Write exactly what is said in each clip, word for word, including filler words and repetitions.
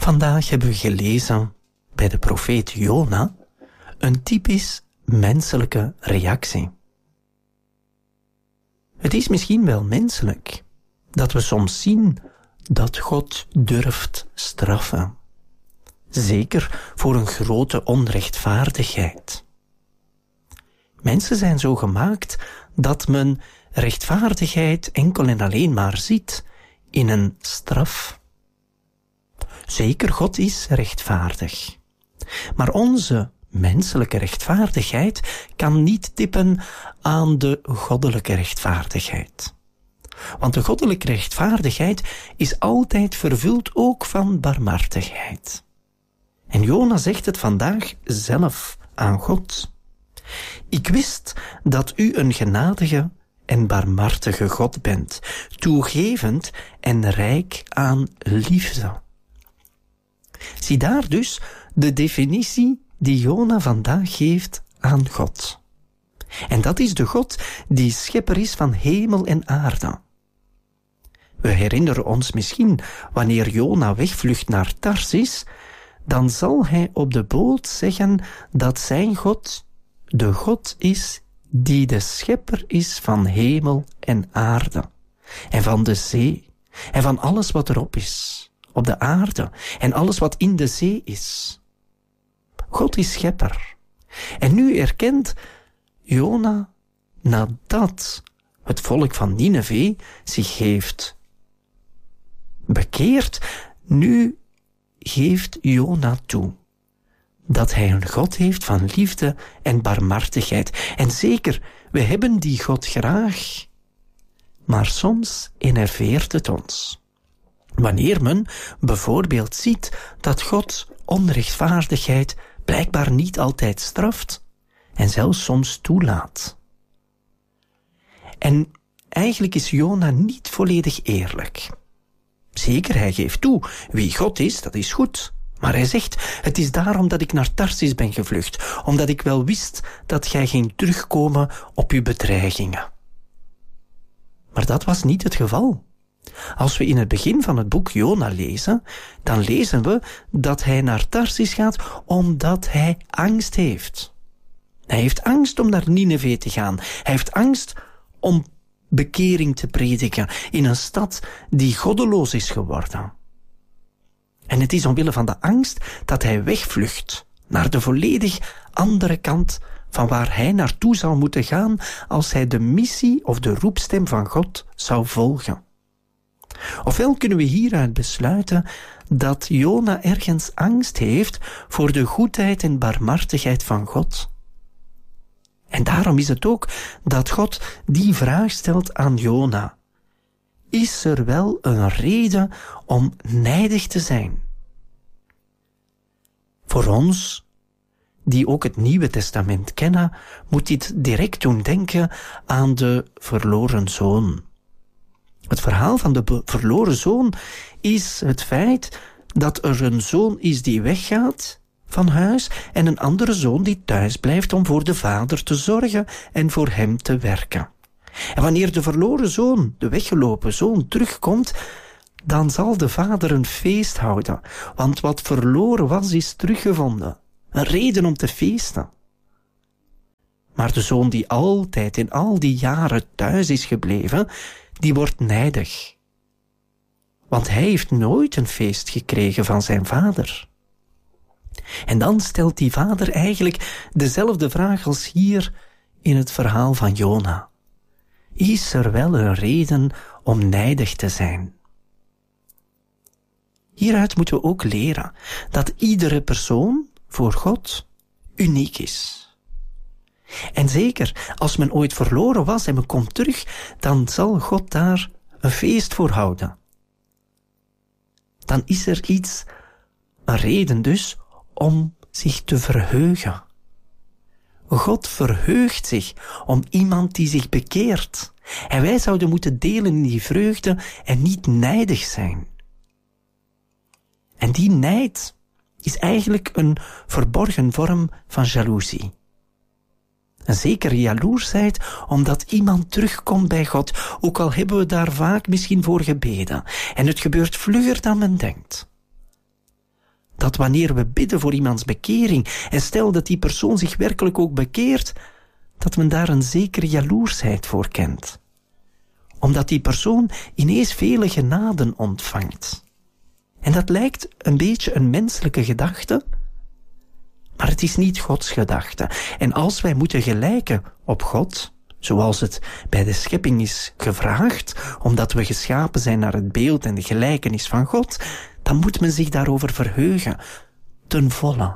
Vandaag hebben we gelezen bij de profeet Jona een typisch menselijke reactie. Het is misschien wel menselijk dat we soms zien dat God durft straffen. Zeker voor een grote onrechtvaardigheid. Mensen zijn zo gemaakt dat men rechtvaardigheid enkel en alleen maar ziet in een straf. Zeker, God is rechtvaardig. Maar onze menselijke rechtvaardigheid kan niet tippen aan de goddelijke rechtvaardigheid. Want de goddelijke rechtvaardigheid is altijd vervuld ook van barmhartigheid. En Jona zegt het vandaag zelf aan God. Ik wist dat u een genadige en barmhartige God bent, toegevend en rijk aan liefde. Zie daar dus de definitie die Jona vandaag geeft aan God. En dat is de God die schepper is van hemel en aarde. We herinneren ons misschien, wanneer Jona wegvlucht naar Tarsis, dan zal hij op de boot zeggen dat zijn God de God is die de schepper is van hemel en aarde, en van de zee, en van alles wat erop is, op de aarde, en alles wat in de zee is. God is schepper. En nu erkent Jona, nadat het volk van Nineve zich heeft bekeerd, nu geeft Jona toe dat hij een God heeft van liefde en barmhartigheid. En zeker, we hebben die God graag, maar soms enerveert het ons. Wanneer men bijvoorbeeld ziet dat God onrechtvaardigheid blijkbaar niet altijd straft en zelfs soms toelaat. En eigenlijk is Jona niet volledig eerlijk. Zeker, hij geeft toe, wie God is, dat is goed. Maar hij zegt, het is daarom dat ik naar Tarsis ben gevlucht, omdat ik wel wist dat gij ging terugkomen op uw bedreigingen. Maar dat was niet het geval. Als we in het begin van het boek Jona lezen, dan lezen we dat hij naar Tarsis gaat omdat hij angst heeft. Hij heeft angst om naar Nineve te gaan. Hij heeft angst om bekering te prediken in een stad die goddeloos is geworden. En het is omwille van de angst dat hij wegvlucht naar de volledig andere kant van waar hij naartoe zou moeten gaan als hij de missie of de roepstem van God zou volgen. Ofwel kunnen we hieruit besluiten dat Jona ergens angst heeft voor de goedheid en barmhartigheid van God. En daarom is het ook dat God die vraag stelt aan Jona. Is er wel een reden om nijdig te zijn? Voor ons, die ook het Nieuwe Testament kennen, moet dit direct doen denken aan de verloren zoon. Het verhaal van de verloren zoon is het feit dat er een zoon is die weggaat van huis en een andere zoon die thuis blijft om voor de vader te zorgen en voor hem te werken. En wanneer de verloren zoon, de weggelopen zoon, terugkomt, dan zal de vader een feest houden, want wat verloren was, is teruggevonden. Een reden om te feesten. Maar de zoon die altijd in al die jaren thuis is gebleven, die wordt nijdig. Want hij heeft nooit een feest gekregen van zijn vader. En dan stelt die vader eigenlijk dezelfde vraag als hier in het verhaal van Jona. Is er wel een reden om nijdig te zijn? Hieruit moeten we ook leren dat iedere persoon voor God uniek is. En zeker, als men ooit verloren was en men komt terug, dan zal God daar een feest voor houden. Dan is er iets, een reden dus, om zich te verheugen. God verheugt zich om iemand die zich bekeert. En wij zouden moeten delen in die vreugde en niet nijdig zijn. En die nijd is eigenlijk een verborgen vorm van jaloezie. Een zekere jaloersheid omdat iemand terugkomt bij God, ook al hebben we daar vaak misschien voor gebeden. En het gebeurt vlugger dan men denkt. dat wanneer we bidden voor iemands bekering, en stel dat die persoon zich werkelijk ook bekeert, dat men daar een zekere jaloersheid voor kent. Omdat die persoon ineens vele genaden ontvangt. En dat lijkt een beetje een menselijke gedachte, maar het is niet Gods gedachte. En als wij moeten gelijken op God, zoals het bij de schepping is gevraagd, omdat we geschapen zijn naar het beeld en de gelijkenis van God, dan moet men zich daarover verheugen, ten volle.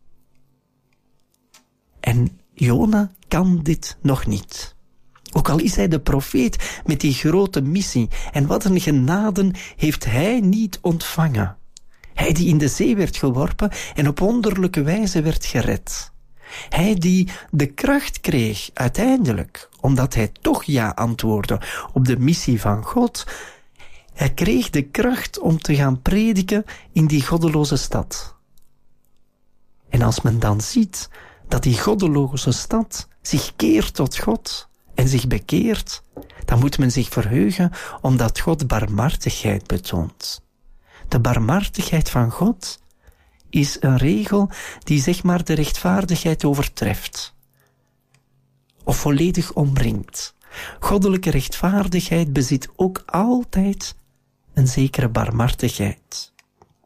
En Jona kan dit nog niet. Ook al is hij de profeet met die grote missie, en wat een genaden heeft hij niet ontvangen. Hij die in de zee werd geworpen en op wonderlijke wijze werd gered. Hij die de kracht kreeg uiteindelijk, omdat hij toch ja antwoordde op de missie van God. Hij kreeg de kracht om te gaan prediken in die goddeloze stad. En als men dan ziet dat die goddeloze stad zich keert tot God en zich bekeert, dan moet men zich verheugen omdat God barmhartigheid betoont. De barmhartigheid van God is een regel die zeg maar de rechtvaardigheid overtreft. Of volledig omringt. Goddelijke rechtvaardigheid bezit ook altijd een zekere barmhartigheid.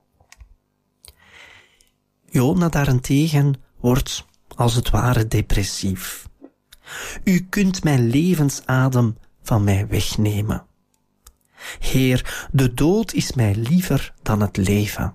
Jona daarentegen wordt als het ware depressief. U kunt mijn levensadem van mij wegnemen. Heer, de dood is mij liever dan het leven.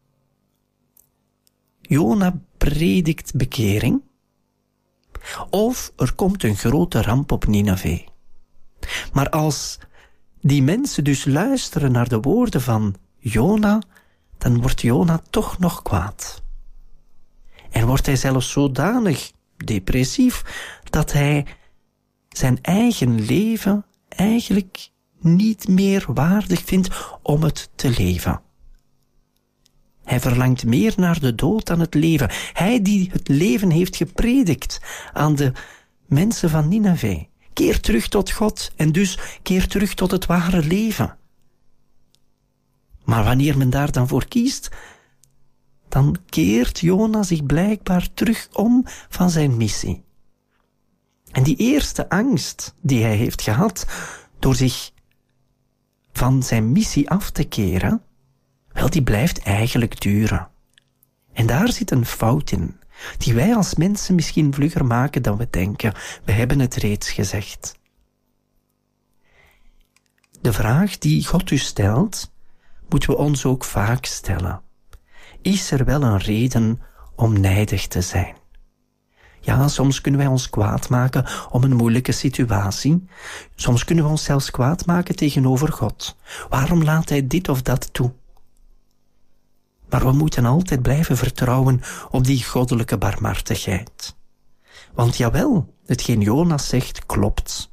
Jona predikt bekering, of er komt een grote ramp op Nineve. Maar als die mensen dus luisteren naar de woorden van Jona, dan wordt Jona toch nog kwaad. En wordt hij zelfs zodanig depressief dat hij zijn eigen leven eigenlijk niet meer waardig vindt om het te leven. Hij verlangt meer naar de dood dan het leven. Hij die het leven heeft gepredikt aan de mensen van Nineve. Keer terug tot God en dus keer terug tot het ware leven. Maar wanneer men daar dan voor kiest, dan keert Jona zich blijkbaar terug om van zijn missie. En die eerste angst die hij heeft gehad door zich van zijn missie af te keren, wel, die blijft eigenlijk duren. En daar zit een fout in, die wij als mensen misschien vlugger maken dan we denken. We hebben het reeds gezegd. De vraag die God u stelt, moeten we ons ook vaak stellen. Is er wel een reden om nijdig te zijn? Ja, soms kunnen wij ons kwaad maken om een moeilijke situatie. Soms kunnen we ons zelfs kwaad maken tegenover God. Waarom laat hij dit of dat toe? Maar we moeten altijd blijven vertrouwen op die goddelijke barmhartigheid. Want jawel, hetgeen Jonas zegt klopt.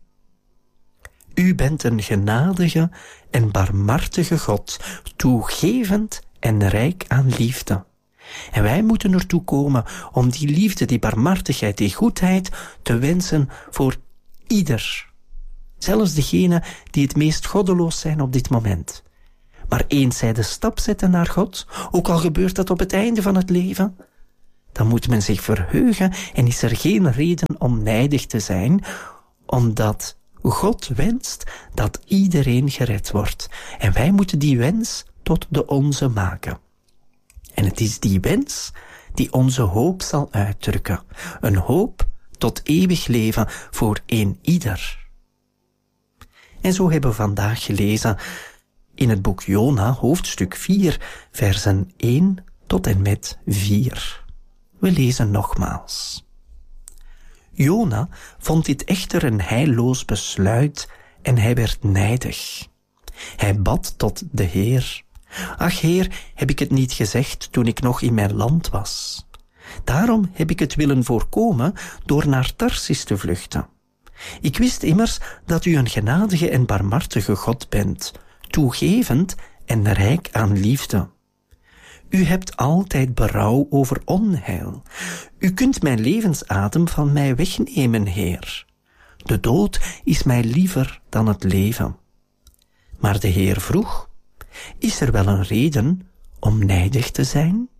U bent een genadige en barmhartige God, toegevend en rijk aan liefde. En wij moeten ertoe komen om die liefde, die barmhartigheid, die goedheid te wensen voor ieder. Zelfs degenen die het meest goddeloos zijn op dit moment. Maar eens zij de stap zetten naar God, ook al gebeurt dat op het einde van het leven, dan moet men zich verheugen en is er geen reden om nijdig te zijn, omdat God wenst dat iedereen gered wordt. En wij moeten die wens tot de onze maken. En het is die wens die onze hoop zal uitdrukken. Een hoop tot eeuwig leven voor een ieder. En zo hebben we vandaag gelezen in het boek Jona, hoofdstuk vier, versen één tot en met vier. We lezen nogmaals. Jona vond dit echter een heilloos besluit en hij werd nijdig. Hij bad tot de Heer. Ach Heer, heb ik het niet gezegd toen ik nog in mijn land was? Daarom heb ik het willen voorkomen door naar Tarsis te vluchten. Ik wist immers dat u een genadige en barmhartige God bent, toegevend en rijk aan liefde. U hebt altijd berouw over onheil. U kunt mijn levensadem van mij wegnemen, Heer. De dood is mij liever dan het leven. Maar de Heer vroeg, is er wel een reden om nijdig te zijn?